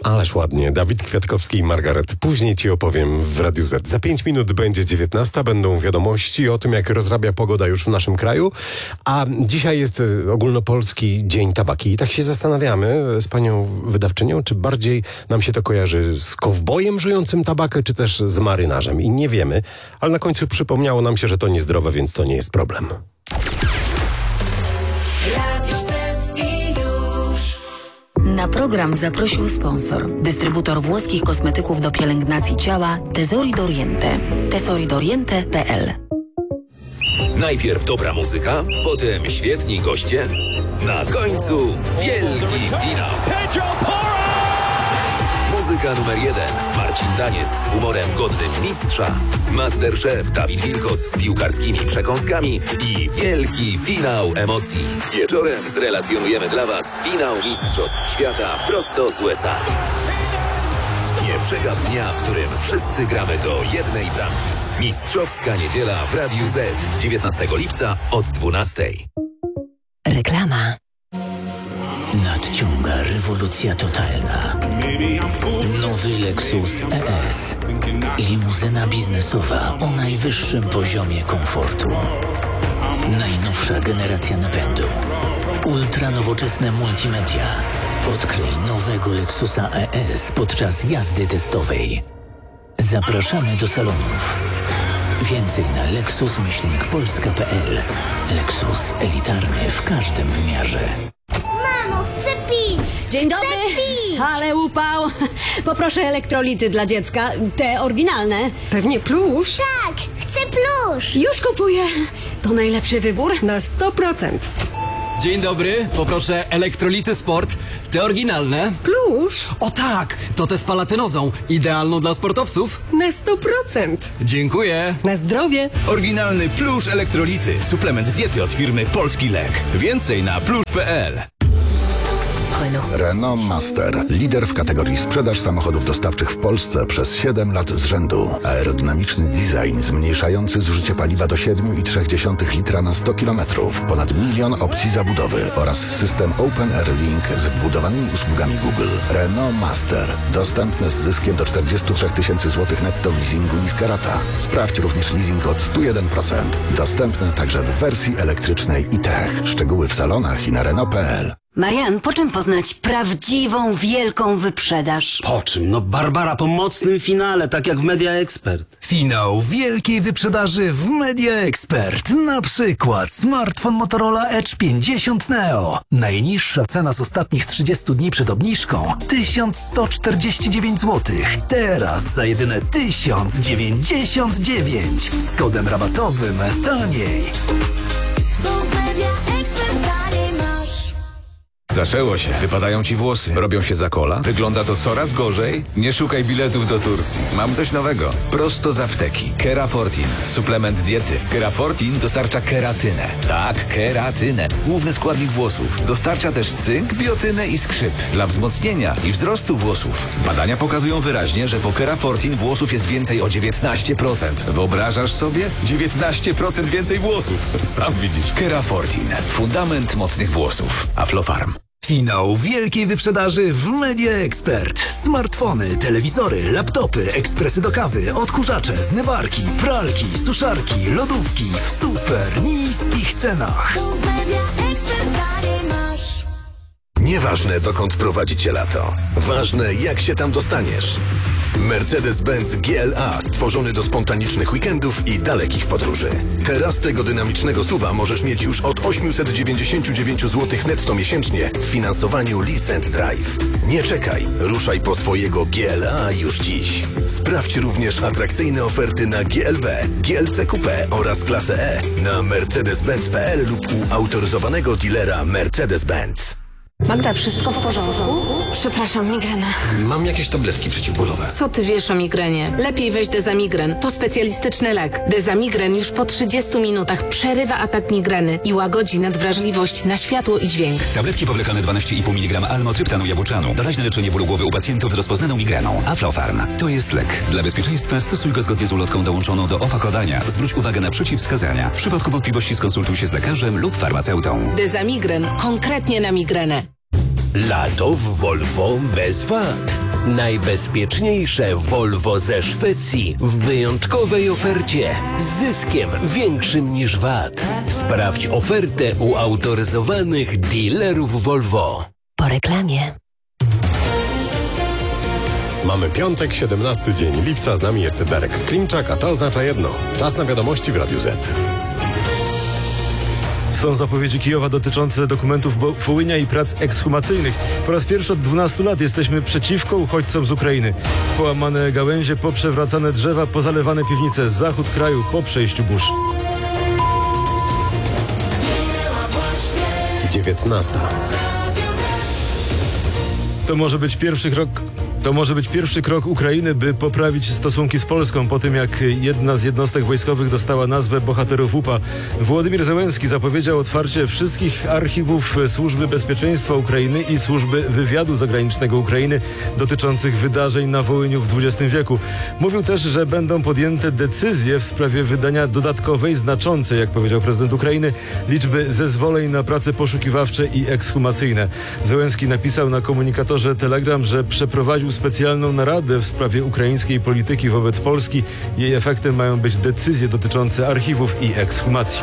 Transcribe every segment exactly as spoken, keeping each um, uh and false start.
Ależ ładnie. Dawid Kwiatkowski i Margaret. Później ci opowiem w Radiu Z. Za pięć minut będzie dziewiętnasta. Będą wiadomości o tym, jak rozrabia pogoda już w naszym kraju. A dzisiaj jest ogólnopolski Dzień Tabaki. I tak się zastanawiamy z panią wydawczynią, czy bardziej nam się to kojarzy z kowbojem żyjącym tabakę, czy też z marynarzem. I nie wiemy. Ale na końcu przypomniało nam się, że to niezdrowe, więc to nie jest problem. Na program zaprosił sponsor. Dystrybutor włoskich kosmetyków do pielęgnacji ciała Tesori d'Oriente. tesori d'oriente kropka p l. Najpierw dobra muzyka, potem świetni goście, na końcu wielki finał. Muzyka numer jeden. Marcin Daniec z humorem godnym mistrza. Masterchef Dawid Wilkos z piłkarskimi przekąskami i wielki finał emocji. Wieczorem zrelacjonujemy dla Was finał Mistrzostw Świata prosto z U S A. Nie przegap dnia, w którym wszyscy gramy do jednej bramki. Mistrzowska niedziela w Radiu Z. dziewiętnastego lipca od dwunastej. Reklama. Nadciąga rewolucja totalna. Nowy Lexus E S. Limuzyna biznesowa o najwyższym poziomie komfortu. Najnowsza generacja napędu. Ultra nowoczesne multimedia. Odkryj nowego Lexusa E S podczas jazdy testowej. Zapraszamy do salonów. Więcej na lexus myślnik polska kropka p l. Lexus elitarny w każdym wymiarze. Mamo, chcę pić! Dzień dobry! Chcę pić! Ale upał! Poproszę elektrolity dla dziecka, te oryginalne. Pewnie plusz. Tak, chcę plusz! Już kupuję. To najlepszy wybór? Na sto procent. Dzień dobry, poproszę elektrolity sport, te oryginalne. Plusz. O tak, to te z palatynozą, idealną dla sportowców. Na sto procent. Dziękuję. Na zdrowie. Oryginalny plusz elektrolity, suplement diety od firmy Polski Lek. Więcej na plusz kropka p l. Renault Master. Lider w kategorii sprzedaż samochodów dostawczych w Polsce przez siedem lat z rzędu. Aerodynamiczny design zmniejszający zużycie paliwa do siedem przecinek trzy litra na sto kilometrów. Ponad milion opcji zabudowy oraz system Open Air Link z wbudowanymi usługami Google. Renault Master. Dostępny z zyskiem do czterdzieści trzy tysięcy złotych netto w leasingu niska rata. Sprawdź również leasing od sto jeden procent. Dostępny także w wersji elektrycznej i tech. Szczegóły w salonach i na Renault kropka p l. Marian, po czym poznać prawdziwą, wielką wyprzedaż? Po czym? No Barbara po mocnym finale, tak jak w Media Expert. Finał wielkiej wyprzedaży w Media Expert. Na przykład smartfon Motorola Edge pięćdziesiąt Neo. Najniższa cena z ostatnich trzydziestu dni przed obniżką tysiąc sto czterdzieści dziewięć złotych. Teraz za jedyne tysiąc dziewięćdziesiąt dziewięć. Z kodem rabatowym taniej. Zaczęło się. Wypadają ci włosy. Robią się za kola. Wygląda to coraz gorzej. Nie szukaj biletów do Turcji. Mam coś nowego. Prosto z apteki. Kerafortin. Suplement diety. Kerafortin dostarcza keratynę. Tak, keratynę. Główny składnik włosów. Dostarcza też cynk, biotynę i skrzyp. Dla wzmocnienia i wzrostu włosów. Badania pokazują wyraźnie, że po Kerafortin włosów jest więcej o dziewiętnaście procent. Wyobrażasz sobie? dziewiętnaście procent więcej włosów. Sam widzisz. Kerafortin. Fundament mocnych włosów. Aflofarm. Finał wielkiej wyprzedaży w Media Expert. Smartfony, telewizory, laptopy, ekspresy do kawy, odkurzacze, zmywarki, pralki, suszarki, lodówki w super niskich cenach. Nieważne, dokąd prowadzi cię lato. Ważne, jak się tam dostaniesz. Mercedes-Benz G L A stworzony do spontanicznych weekendów i dalekich podróży. Teraz tego dynamicznego S U V-a możesz mieć już od osiemset dziewięćdziesiąt dziewięć złotych netto miesięcznie w finansowaniu Lease and Drive. Nie czekaj, ruszaj po swojego G L A już dziś. Sprawdź również atrakcyjne oferty na G L B, G L C Coupe oraz klasę E na mercedes benz kropka p l lub u autoryzowanego dealera Mercedes-Benz. Magda, wszystko w porządku? Przepraszam, migrena. Mam jakieś tabletki przeciwbólowe. Co ty wiesz o migrenie? Lepiej weź Dezamigren. To specjalistyczny lek. Dezamigren już po trzydziestu minutach przerywa atak migreny i łagodzi nadwrażliwość na światło i dźwięk. Tabletki powlekane dwanaście i pół miligrama almotryptanu jabłczanu. Doraźne leczenie bólu głowy u pacjentów z rozpoznaną migreną. Aflofarm. To jest lek. Dla bezpieczeństwa stosuj go zgodnie z ulotką dołączoną do opakowania. Zwróć uwagę na przeciwwskazania. W przypadku wątpliwości skonsultuj się z lekarzem lub farmaceutą. Dezamigren. Konkretnie na migrenę. Lato w Volvo bez wad. Najbezpieczniejsze Volvo ze Szwecji w wyjątkowej ofercie z zyskiem większym niż V A T. Sprawdź ofertę u autoryzowanych dealerów Volvo. Po reklamie. Mamy piątek, siedemnasty dzień lipca, z nami jest Darek Klimczak, a to oznacza jedno. Czas na wiadomości w Radiu Z. Są zapowiedzi Kijowa dotyczące dokumentów Wołynia i prac ekshumacyjnych. Po raz pierwszy od dwunastu lat jesteśmy przeciwko uchodźcom z Ukrainy. Połamane gałęzie, poprzewracane drzewa, pozalewane piwnice, zachód kraju po przejściu burz. dziewiętnasta. To może być pierwszy krok... To może być pierwszy krok Ukrainy, by poprawić stosunki z Polską po tym, jak jedna z jednostek wojskowych dostała nazwę bohaterów U P A. Władimir Zełenski zapowiedział otwarcie wszystkich archiwów Służby Bezpieczeństwa Ukrainy i Służby Wywiadu Zagranicznego Ukrainy dotyczących wydarzeń na Wołyniu w dwudziestym wieku. Mówił też, że będą podjęte decyzje w sprawie wydania dodatkowej, znaczącej, jak powiedział prezydent Ukrainy, liczby zezwoleń na prace poszukiwawcze i ekshumacyjne. Zełenski napisał na komunikatorze Telegram, że przeprowadził specjalną naradę w sprawie ukraińskiej polityki wobec Polski. Jej efektem mają być decyzje dotyczące archiwów i ekshumacji.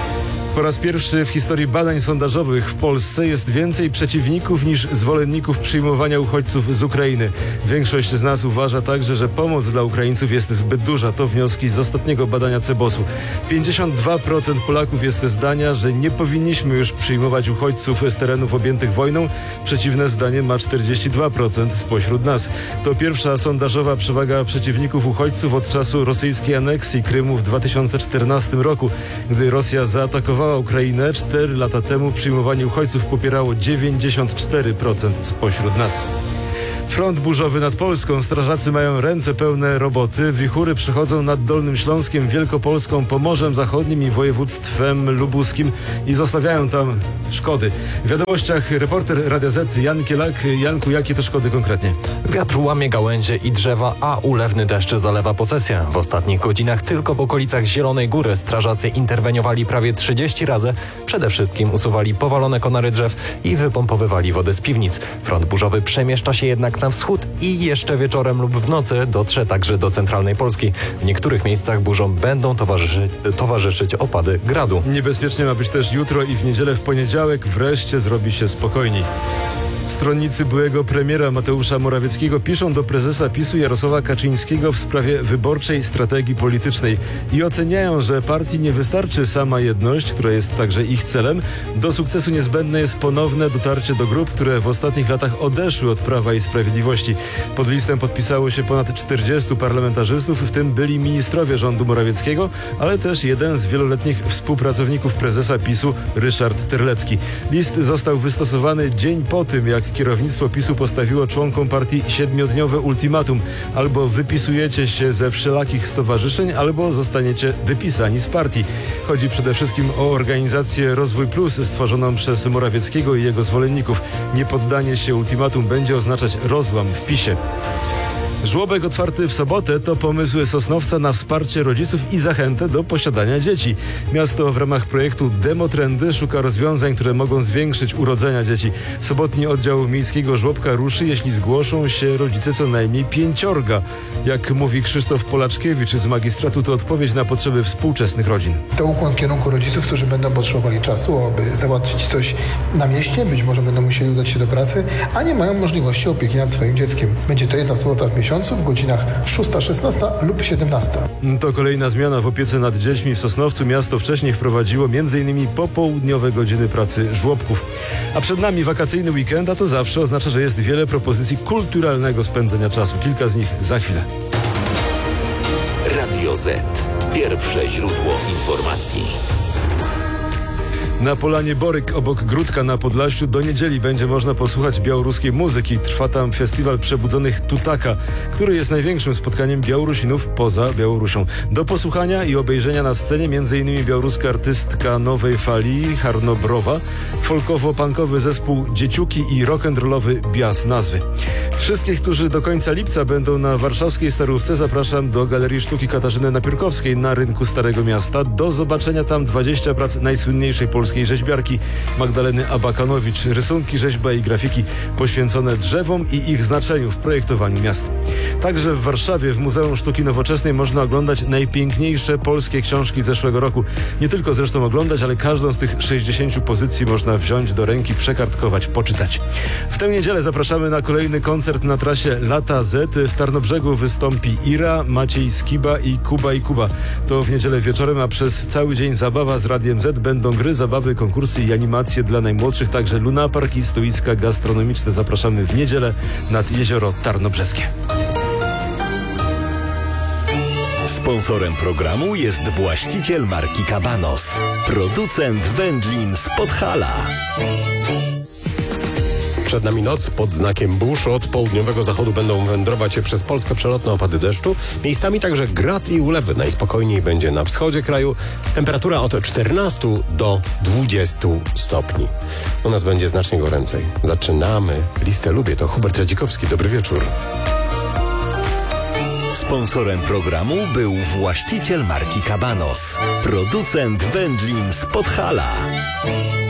Po raz pierwszy w historii badań sondażowych w Polsce jest więcej przeciwników niż zwolenników przyjmowania uchodźców z Ukrainy. Większość z nas uważa także, że pomoc dla Ukraińców jest zbyt duża. To wnioski z ostatniego badania Cebosu. pięćdziesiąt dwa procent Polaków jest zdania, że nie powinniśmy już przyjmować uchodźców z terenów objętych wojną. Przeciwne zdanie ma czterdzieści dwa procent spośród nas. To pierwsza sondażowa przewaga przeciwników uchodźców od czasu rosyjskiej aneksji Krymu w dwa tysiące czternastym roku, gdy Rosja zaatakowała Ukrainę. Cztery lata temu przyjmowanie uchodźców popierało dziewięćdziesiąt cztery procent spośród nas. Front burzowy nad Polską. Strażacy mają ręce pełne roboty. Wichury przychodzą nad Dolnym Śląskiem, Wielkopolską, Pomorzem Zachodnim i województwem lubuskim i zostawiają tam szkody. W wiadomościach reporter Radia Z Jan Kielak. Janku, jakie to szkody konkretnie? Wiatr łamie gałęzie i drzewa, a ulewny deszcz zalewa posesję. W ostatnich godzinach tylko w okolicach Zielonej Góry strażacy interweniowali prawie trzydzieści razy. Przede wszystkim usuwali powalone konary drzew i wypompowywali wodę z piwnic. Front burzowy przemieszcza się jednak na wschód i jeszcze wieczorem lub w nocy dotrze także do centralnej Polski. W niektórych miejscach burzom będą towarzyszy, towarzyszyć opady gradu. Niebezpiecznie ma być też jutro i w niedzielę, w poniedziałek wreszcie zrobi się spokojniej. Stronnicy byłego premiera Mateusza Morawieckiego piszą do prezesa PiSu Jarosława Kaczyńskiego w sprawie wyborczej strategii politycznej i oceniają, że partii nie wystarczy sama jedność, która jest także ich celem. Do sukcesu niezbędne jest ponowne dotarcie do grup, które w ostatnich latach odeszły od Prawa i Sprawiedliwości. Pod listem podpisało się ponad czterdziestu parlamentarzystów, w tym byli ministrowie rządu Morawieckiego, ale też jeden z wieloletnich współpracowników prezesa PiSu, Ryszard Terlecki. List został wystosowany dzień po tym, jak kierownictwo PiSu postawiło członkom partii siedmiodniowe ultimatum. Albo wypisujecie się ze wszelakich stowarzyszeń, albo zostaniecie wypisani z partii. Chodzi przede wszystkim o organizację Rozwój Plus stworzoną przez Morawieckiego i jego zwolenników. Niepoddanie się ultimatum będzie oznaczać rozłam w PiSie. Żłobek otwarty w sobotę to pomysły Sosnowca na wsparcie rodziców i zachętę do posiadania dzieci. Miasto w ramach projektu Demotrendy szuka rozwiązań, które mogą zwiększyć urodzenia dzieci. Sobotni oddział miejskiego żłobka ruszy, jeśli zgłoszą się rodzice co najmniej pięciorga. Jak mówi Krzysztof Polaczkiewicz z magistratu, to odpowiedź na potrzeby współczesnych rodzin. To ukłon w kierunku rodziców, którzy będą potrzebowali czasu, aby załatwić coś na mieście, być może będą musieli udać się do pracy, a nie mają możliwości opieki nad swoim dzieckiem. Będzie to jedna sobota w miesiącu w godzinach szósta, szesnasta lub siedemnasta. To kolejna zmiana w opiece nad dziećmi w Sosnowcu. Miasto wcześniej wprowadziło między innymi popołudniowe godziny pracy żłobków. A przed nami wakacyjny weekend, a to zawsze oznacza, że jest wiele propozycji kulturalnego spędzenia czasu. Kilka z nich za chwilę. Radio Z. Pierwsze źródło informacji. Na Polanie Boryk obok Gródka na Podlasiu do niedzieli będzie można posłuchać białoruskiej muzyki. Trwa tam festiwal Przebudzonych Tutaka, który jest największym spotkaniem Białorusinów poza Białorusią. Do posłuchania i obejrzenia na scenie m.in. białoruska artystka nowej fali Harnobrowa, folkowo-punkowy zespół Dzieciuki i rock'n'rollowy Bias nazwy. Wszystkich, którzy do końca lipca będą na warszawskiej Starówce, zapraszam do Galerii Sztuki Katarzyny Napiórkowskiej na rynku Starego Miasta. Do zobaczenia tam dwadzieścia prac najsłynniejszej polskiej włoskiej rzeźbiarki Magdaleny Abakanowicz. Rysunki, rzeźba i grafiki poświęcone drzewom i ich znaczeniu w projektowaniu miast. Także w Warszawie w Muzeum Sztuki Nowoczesnej można oglądać najpiękniejsze polskie książki zeszłego roku. Nie tylko zresztą oglądać, ale każdą z tych sześćdziesięciu pozycji można wziąć do ręki, przekartkować, poczytać. W tę niedzielę zapraszamy na kolejny koncert na trasie Lata Z. W Tarnobrzegu wystąpi Ira, Maciej Skiba i Kuba i Kuba. To w niedzielę wieczorem, a przez cały dzień zabawa z Radiem Z. Będą gry, zabawy, konkursy i animacje dla najmłodszych, także lunapark i stoiska gastronomiczne. Zapraszamy w niedzielę nad Jezioro Tarnobrzeskie. Sponsorem programu jest właściciel marki Cabanos, producent wędlin z Podhala. Przed nami noc pod znakiem burz. Od południowego zachodu będą wędrować przez Polskę przelotne opady deszczu. Miejscami także grad i ulewy. Najspokojniej będzie na wschodzie kraju. Temperatura od czternastu do dwudziestu stopni. U nas będzie znacznie goręcej. Zaczynamy listę Lubię. To Hubert Radzikowski. Dobry wieczór. Sponsorem programu był właściciel marki Cabanos, producent wędlin z Podhala.